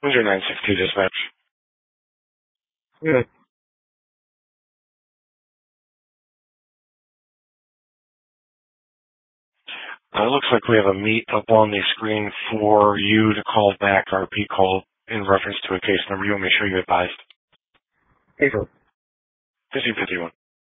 Who's your 962 dispatch? Good. It looks like we have a meet up on the screen for you to call back our P call in reference to a case number. You want me to show you advised? April. 1551.